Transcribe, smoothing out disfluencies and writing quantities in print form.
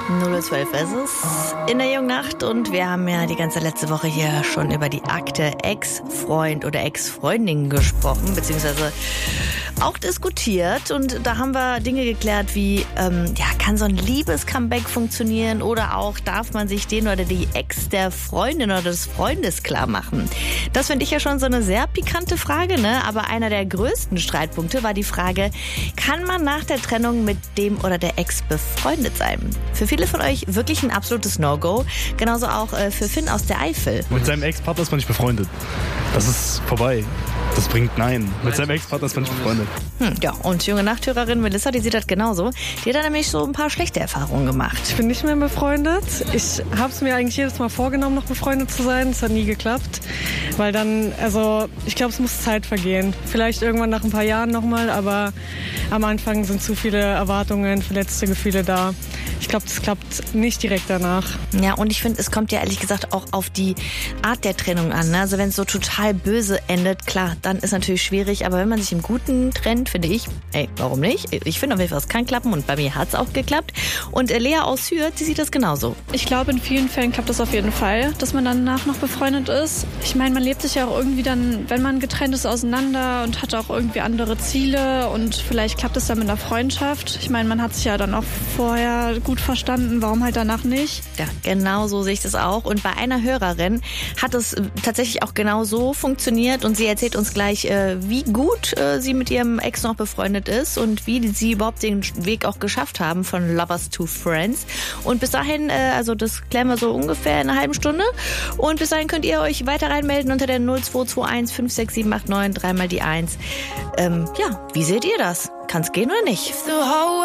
0:12 ist es in der Jungnacht und wir haben ja die ganze letzte Woche hier schon über die Akte Ex-Freund oder Ex-Freundin gesprochen, beziehungsweise auch diskutiert, und da haben wir Dinge geklärt wie, kann so ein Liebes-Comeback funktionieren oder auch darf man sich den oder die Ex der Freundin oder des Freundes klar machen? Das finde ich ja schon so eine sehr pikante Frage, ne? Aber einer der größten Streitpunkte war die Frage, kann man nach der Trennung mit dem oder der Ex befreundet sein? Für viele von euch wirklich ein absolutes No-Go, genauso auch für Finn aus der Eifel. Mit seinem Ex-Partner ist man nicht befreundet. Das ist vorbei. Das bringt Nein. Mit seinem Ex-Partner ist man nicht befreundet. Ja, und junge Nachthörerin Melissa, die sieht das genauso. Die hat da nämlich so ein paar schlechte Erfahrungen gemacht. Ich bin nicht mehr befreundet. Ich habe es mir eigentlich jedes Mal vorgenommen, noch befreundet zu sein. Das hat nie geklappt. Weil dann, ich glaube, es muss Zeit vergehen. Vielleicht irgendwann nach ein paar Jahren nochmal, aber am Anfang sind zu viele Erwartungen, verletzte Gefühle da. Ich glaube, das klappt nicht direkt danach. Ja, und ich finde, es kommt ja ehrlich gesagt auch auf die Art der Trennung an. Ne? Also wenn es so total böse endet, klar, dann ist natürlich schwierig. Aber wenn man sich im Guten trennt, finde ich, warum nicht? Ich finde auf jeden Fall, es kann klappen, und bei mir hat es auch geklappt. Und Lea aus Hürth, die sieht das genauso. Ich glaube, in vielen Fällen klappt das auf jeden Fall, dass man danach noch befreundet ist. Ich meine, man lebt sich ja auch irgendwie dann, wenn man getrennt ist, auseinander und hat auch irgendwie andere Ziele, und vielleicht klappt es dann mit einer Freundschaft. Ich meine, man hat sich ja dann auch vorher gut verstanden, warum halt danach nicht? Ja, genau so sehe ich das auch. Und bei einer Hörerin hat es tatsächlich auch genau so funktioniert, und sie erzählt uns gleich, wie gut sie mit ihrem Ex noch befreundet ist und wie sie überhaupt den Weg auch geschafft haben von Lovers to Friends. Und bis dahin, das klären wir so ungefähr in einer halben Stunde. Und bis dahin könnt ihr euch weiter reinmelden unter der 0221 56789, dreimal die 1. Wie seht ihr das? Kann's gehen oder nicht?